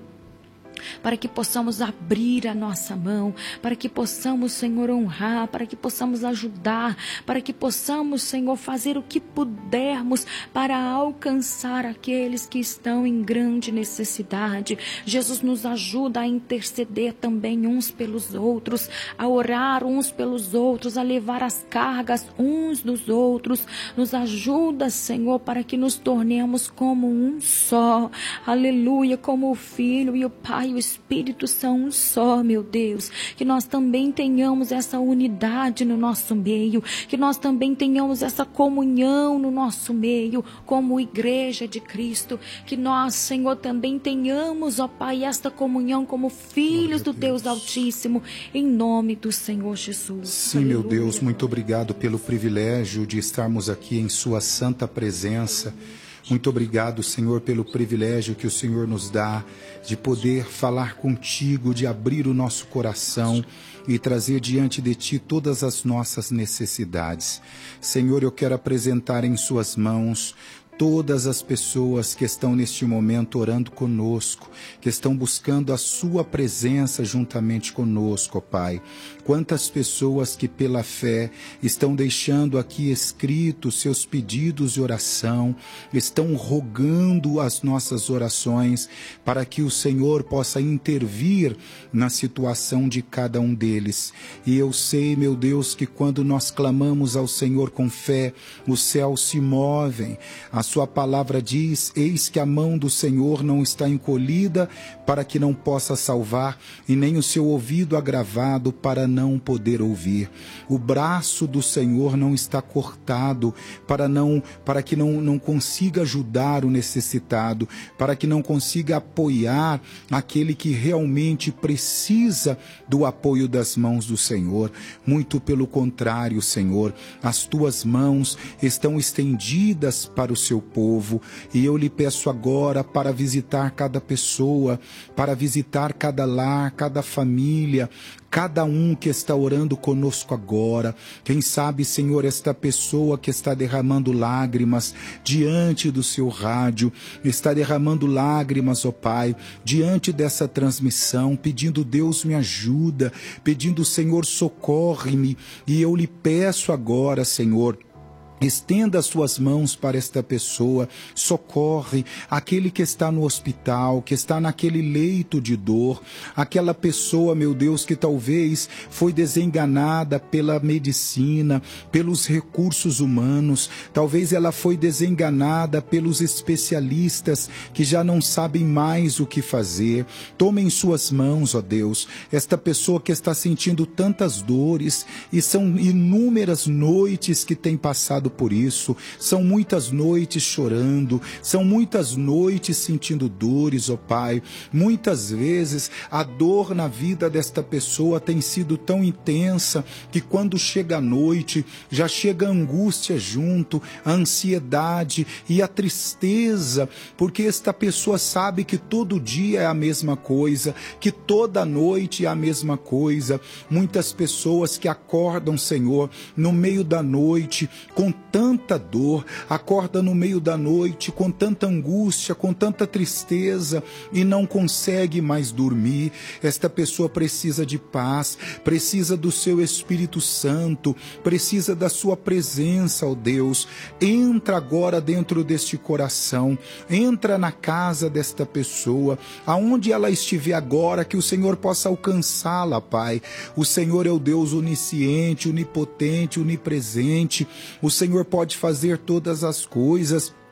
para que possamos abrir a nossa mão, para que possamos, Senhor, honrar, para que possamos ajudar, para que possamos, Senhor, fazer o que pudermos para alcançar aqueles que estão em grande necessidade. Jesus, nos ajuda a interceder também uns pelos outros, a orar uns pelos outros, a levar as cargas uns dos outros. Nos ajuda, Senhor, para que nos tornemos como um só. Aleluia, como o Filho e o Pai e o Espírito são um só, meu Deus. Que nós também tenhamos essa unidade no nosso meio, que nós também tenhamos essa comunhão no nosso meio, como igreja de Cristo. Que nós, Senhor, também tenhamos, ó Pai, esta comunhão como filhos do Deus Altíssimo, em nome do Senhor Jesus. Sim, aleluia. Meu Deus, muito obrigado pelo privilégio de estarmos aqui em Sua santa presença. Muito obrigado, Senhor, pelo privilégio que o Senhor nos dá de poder falar contigo, de abrir o nosso coração e trazer diante de Ti todas as nossas necessidades. Senhor, eu quero apresentar em Suas mãos todas as pessoas que estão neste momento orando conosco, que estão buscando a Sua presença juntamente conosco, ó Pai. Quantas pessoas que pela fé estão deixando aqui escritos seus pedidos de oração, estão rogando as nossas orações para que o Senhor possa intervir na situação de cada um deles. E eu sei, meu Deus, que quando nós clamamos ao Senhor com fé, os céus se movem. A Sua palavra diz: eis que a mão do Senhor não está encolhida para que não possa salvar, e nem o seu ouvido agravado para não poder ouvir. O braço do Senhor não está cortado para, não, para que não, não consiga ajudar o necessitado, para que não consiga apoiar aquele que realmente precisa do apoio das mãos do Senhor. Muito pelo contrário, Senhor, as Tuas mãos estão estendidas para o Seu povo, e eu lhe peço agora para visitar cada pessoa, para visitar cada lar, cada família, cada um que está orando conosco agora. Quem sabe, Senhor, esta pessoa que está derramando lágrimas diante do seu rádio, está derramando lágrimas, ó Pai, diante dessa transmissão, pedindo: Deus, me ajuda, pedindo: Senhor, socorre-me. E eu lhe peço agora, Senhor, estenda as Suas mãos para esta pessoa, socorre aquele que está no hospital, que está naquele leito de dor, aquela pessoa, meu Deus, que talvez foi desenganada pela medicina, pelos recursos humanos, talvez ela foi desenganada pelos especialistas que já não sabem mais o que fazer. Toma em Suas mãos, ó Deus, esta pessoa que está sentindo tantas dores, e são inúmeras noites que tem passado por isso, são muitas noites chorando, são muitas noites sentindo dores, ó Pai. Muitas vezes a dor na vida desta pessoa tem sido tão intensa que quando chega a noite, já chega a angústia junto, a ansiedade e a tristeza, porque esta pessoa sabe que todo dia é a mesma coisa, que toda noite é a mesma coisa. Muitas pessoas que acordam, Senhor, no meio da noite, com tanta dor, acorda no meio da noite com tanta angústia, com tanta tristeza, e não consegue mais dormir. Esta pessoa precisa de paz, precisa do Seu Espírito Santo, precisa da Sua presença, ó Deus. Entra agora dentro deste coração, entra na casa desta pessoa, aonde ela estiver agora, que o Senhor possa alcançá-la, Pai. O Senhor é o Deus onisciente, onipotente, onipresente. O Senhor pode fazer todas as coisas.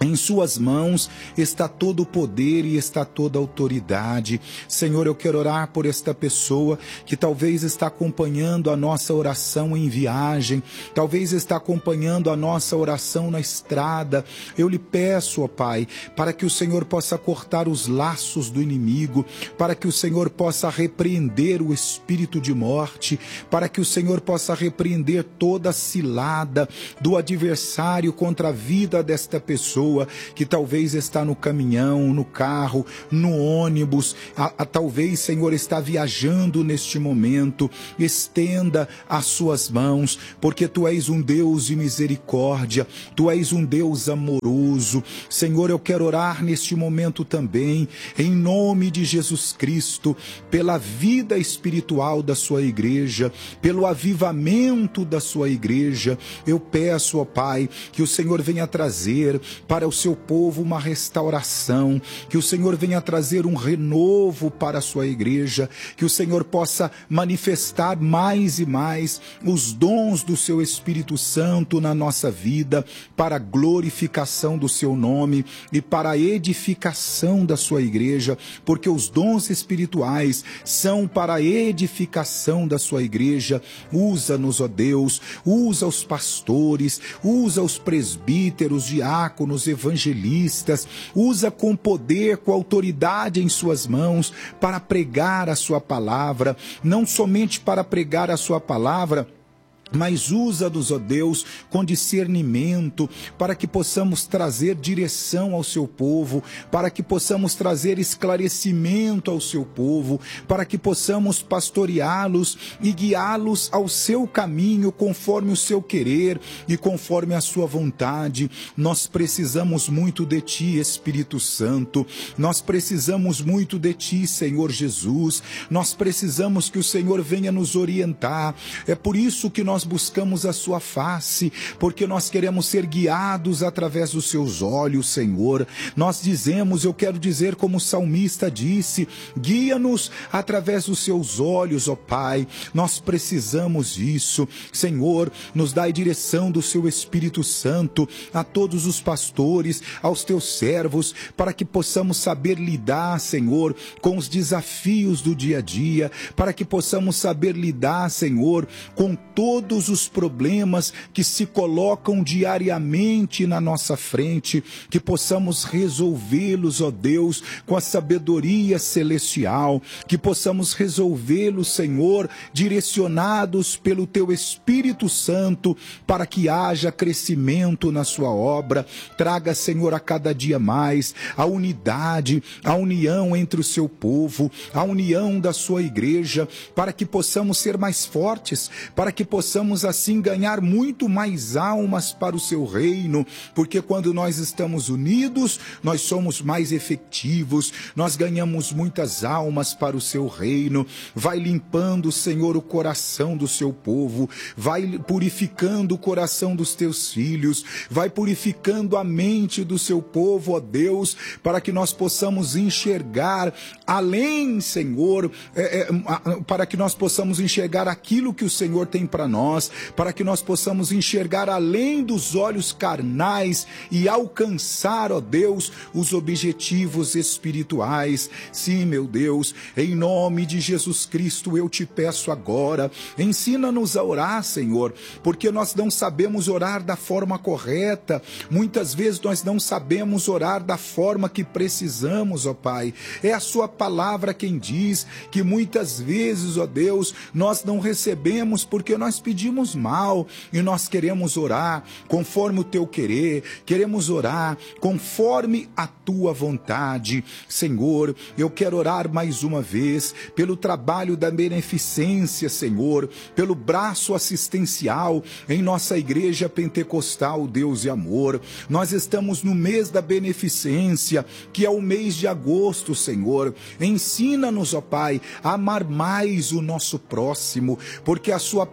Em suas mãos está todo o poder e está toda a autoridade. Senhor, eu quero orar por esta pessoa que talvez está acompanhando a nossa oração em viagem, talvez está acompanhando a nossa oração na estrada. Eu lhe peço, ó Pai, para que o Senhor possa cortar os laços do inimigo, para que o Senhor possa repreender o espírito de morte, para que o Senhor possa repreender toda a cilada do adversário contra a vida desta pessoa, que talvez está no caminhão, no carro, no ônibus, a, a, talvez, Senhor, está viajando neste momento. Estenda as suas mãos, porque Tu és um Deus de misericórdia, Tu és um Deus amoroso. Senhor, eu quero orar neste momento também, em nome de Jesus Cristo, pela vida espiritual da sua igreja, pelo avivamento da sua igreja. Eu peço, ó Pai, que o Senhor venha trazer para o seu povo uma restauração, que o Senhor venha trazer um renovo para a sua igreja, que o Senhor possa manifestar mais e mais os dons do seu Espírito Santo na nossa vida, para a glorificação do seu nome e para a edificação da sua igreja, porque os dons espirituais são para a edificação da sua igreja. Usa-nos, ó Deus, usa os pastores, usa os presbíteros, diáconos, evangelistas, usa com poder, com autoridade em suas mãos para pregar a sua palavra, não somente para pregar a sua palavra, mas usa-nos, ó Deus, com discernimento, para que possamos trazer direção ao seu povo, para que possamos trazer esclarecimento ao seu povo, para que possamos pastoreá-los e guiá-los ao seu caminho, conforme o seu querer e conforme a sua vontade. Nós precisamos muito de Ti, Espírito Santo, nós precisamos muito de Ti, Senhor Jesus, nós precisamos que o Senhor venha nos orientar. É por isso que nós buscamos a sua face, porque nós queremos ser guiados através dos seus olhos, Senhor. Nós dizemos, eu quero dizer como o salmista disse, guia-nos através dos seus olhos, ó Pai. Nós precisamos disso, Senhor. Nos dai direção do seu Espírito Santo a todos os pastores, aos teus servos, para que possamos saber lidar, Senhor, com os desafios do dia a dia, para que possamos saber lidar, Senhor, com todos os problemas que se colocam diariamente na nossa frente, que possamos resolvê-los, ó Deus, com a sabedoria celestial, que possamos resolvê-los, Senhor, direcionados pelo Teu Espírito Santo, para que haja crescimento na sua obra. Traga, Senhor, a cada dia mais a unidade, a união entre o seu povo, a união da sua igreja, para que possamos ser mais fortes, para que possamos assim ganhar muito mais almas para o seu reino, porque quando nós estamos unidos, nós somos mais efetivos, nós ganhamos muitas almas para o seu reino. Vai limpando, Senhor, o coração do seu povo, vai purificando o coração dos teus filhos, vai purificando a mente do seu povo, ó Deus, para que nós possamos enxergar além, Senhor, é, é, para que nós possamos enxergar aquilo que o Senhor tem para nós, para que nós possamos enxergar além dos olhos carnais e alcançar, ó Deus, os objetivos espirituais. Sim, meu Deus, em nome de Jesus Cristo, eu te peço agora, ensina-nos a orar, Senhor, porque nós não sabemos orar da forma correta, muitas vezes nós não sabemos orar da forma que precisamos, ó Pai. É a sua palavra quem diz que muitas vezes, ó Deus, nós não recebemos porque nós pedimos mal, e nós queremos orar conforme o teu querer, queremos orar conforme a tua vontade. Senhor, eu quero orar mais uma vez pelo trabalho da beneficência, Senhor, pelo braço assistencial em nossa igreja pentecostal, Deus e amor. Nós estamos no mês da beneficência, que é o mês de agosto, Senhor. Ensina-nos, ó Pai, a amar mais o nosso próximo, porque a sua palavra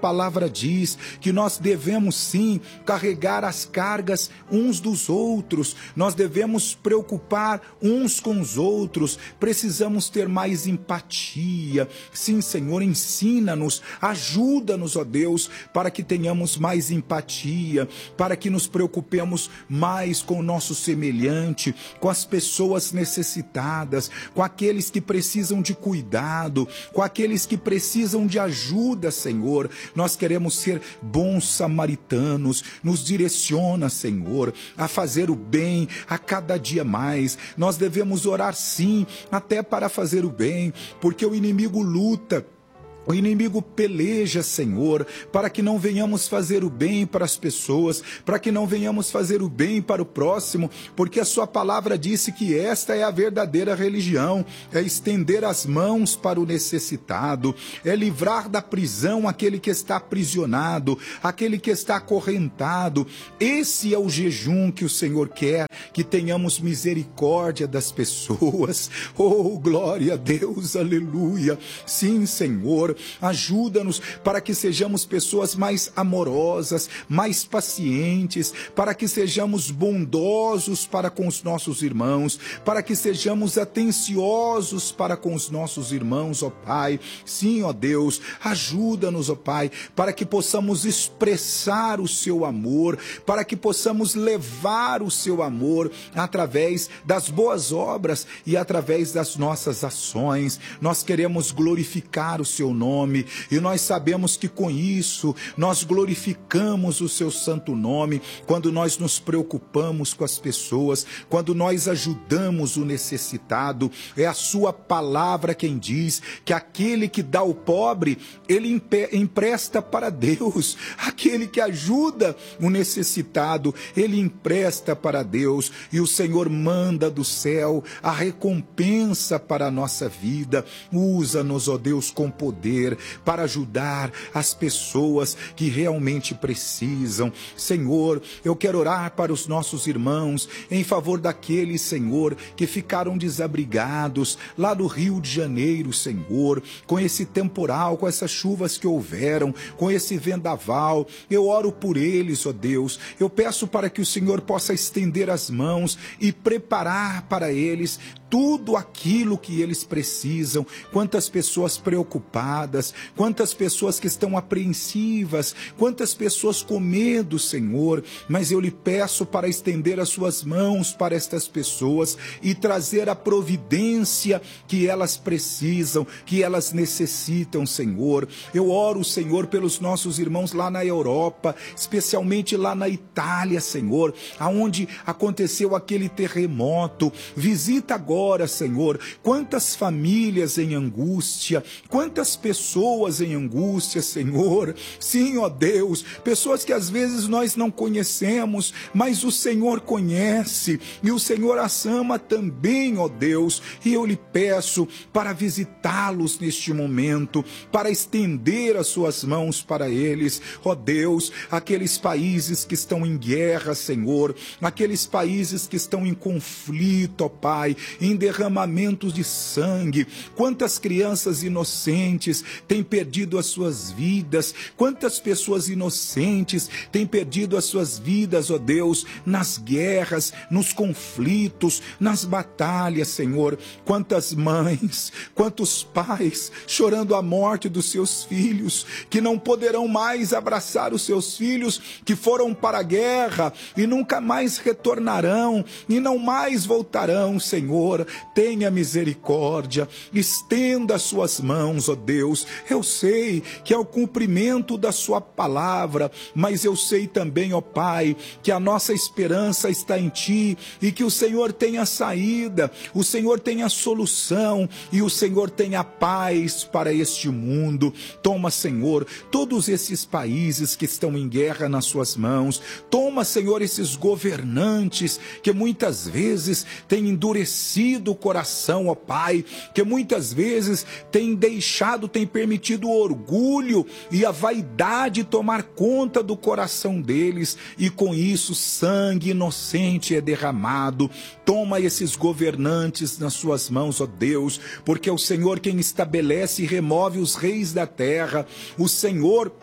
diz que nós devemos sim carregar as cargas uns dos outros, nós devemos preocupar uns com os outros, precisamos ter mais empatia. Sim, Senhor, ensina-nos, ajuda-nos, ó Deus, para que tenhamos mais empatia, para que nos preocupemos mais com o nosso semelhante, com as pessoas necessitadas, com aqueles que precisam de cuidado, com aqueles que precisam de ajuda, Senhor. Nós queremos ser bons samaritanos. Nos direciona, Senhor, a fazer o bem a cada dia mais. Nós devemos orar sim, até para fazer o bem, porque o inimigo luta. O inimigo peleja, Senhor, para que não venhamos fazer o bem para as pessoas, para que não venhamos fazer o bem para o próximo, porque a sua palavra disse que esta é a verdadeira religião, é estender as mãos para o necessitado, é livrar da prisão aquele que está aprisionado, aquele que está acorrentado. Esse é o jejum que o Senhor quer, que tenhamos misericórdia das pessoas. Oh, glória a Deus, aleluia. Sim, Senhor, ajuda-nos para que sejamos pessoas mais amorosas, mais pacientes, para que sejamos bondosos para com os nossos irmãos, para que sejamos atenciosos para com os nossos irmãos, ó Pai. Sim, ó Deus, ajuda-nos, ó Pai, para que possamos expressar o seu amor, para que possamos levar o seu amor através das boas obras e através das nossas ações. Nós queremos glorificar o seu nome, e nós sabemos que com isso nós glorificamos o seu santo nome, quando nós nos preocupamos com as pessoas, quando nós ajudamos o necessitado. É a sua palavra quem diz que aquele que dá ao pobre, ele empresta para Deus. Aquele que ajuda o necessitado, ele empresta para Deus, e o Senhor manda do céu a recompensa para a nossa vida. Usa-nos, ó Deus, com poder para ajudar as pessoas que realmente precisam. Senhor, eu quero orar para os nossos irmãos, em favor daqueles, Senhor, que ficaram desabrigados lá no Rio de Janeiro, Senhor, com esse temporal, com essas chuvas que houveram, com esse vendaval. Eu oro por eles, ó Deus. Eu peço para que o Senhor possa estender as mãos e preparar para eles tudo aquilo que eles precisam. Quantas pessoas preocupadas, quantas pessoas que estão apreensivas, quantas pessoas com medo, Senhor, mas eu lhe peço para estender as suas mãos para estas pessoas e trazer a providência que elas precisam, que elas necessitam, Senhor. Eu oro, Senhor, pelos nossos irmãos lá na Europa, especialmente lá na Itália, Senhor, aonde aconteceu aquele terremoto. Visita agora, Senhor, quantas famílias em angústia, quantas pessoas em angústia, Senhor. Sim, ó Deus, pessoas que às vezes nós não conhecemos, mas o Senhor conhece, e o Senhor as ama também, ó Deus, e eu lhe peço para visitá-los neste momento, para estender as suas mãos para eles, ó Deus, aqueles países que estão em guerra, Senhor, aqueles países que estão em conflito, ó Pai, em derramamentos de sangue. Quantas crianças inocentes têm perdido as suas vidas, quantas pessoas inocentes têm perdido as suas vidas, ó Deus, nas guerras, nos conflitos, nas batalhas, Senhor. Quantas mães, quantos pais chorando a morte dos seus filhos, que não poderão mais abraçar os seus filhos que foram para a guerra e nunca mais retornarão e não mais voltarão, Senhor. Tenha misericórdia, estenda as suas mãos, ó Deus. Eu sei que é o cumprimento da sua palavra, mas eu sei também, ó Pai, que a nossa esperança está em Ti e que o Senhor tem a saída, o Senhor tem a solução e o Senhor tem a paz para este mundo. Toma, Senhor, todos esses países que estão em guerra nas suas mãos. Toma, Senhor, esses governantes que muitas vezes têm endurecido o coração, ó Pai, que muitas vezes têm deixado, têm permitido o orgulho e a vaidade tomar conta do coração deles, e com isso sangue inocente é derramado. Toma esses governantes nas suas mãos, ó Deus, porque é o Senhor quem estabelece e remove os reis da terra. O Senhor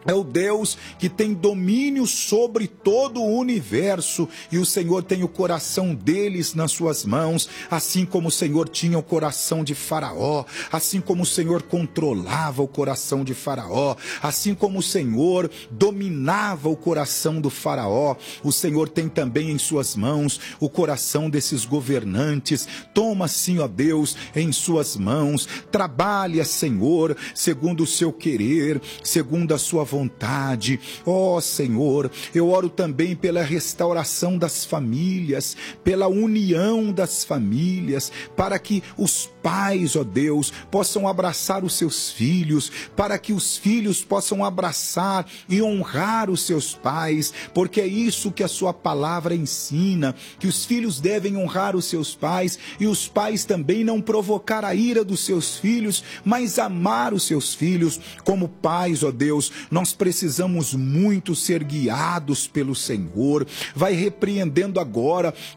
É o Deus que tem domínio sobre todo o universo, e o Senhor tem o coração deles nas suas mãos, assim como o Senhor tinha o coração de Faraó, assim como o Senhor controlava o coração de Faraó, assim como o Senhor dominava o coração do Faraó, o Senhor tem também em suas mãos o coração desses governantes. Toma, sim, ó Deus, em suas mãos, trabalha, Senhor, segundo o seu querer, segundo a sua vontade. Ó Senhor, eu oro também pela restauração das famílias, pela união das famílias, para que os pais, ó Deus, possam abraçar os seus filhos, para que os filhos possam abraçar e honrar os seus pais, porque é isso que a sua palavra ensina, que os filhos devem honrar os seus pais, e os pais também não provocar a ira dos seus filhos, mas amar os seus filhos. Como pais, ó Deus, nós precisamos muito ser guiados pelo Senhor. Vai repreendendo agora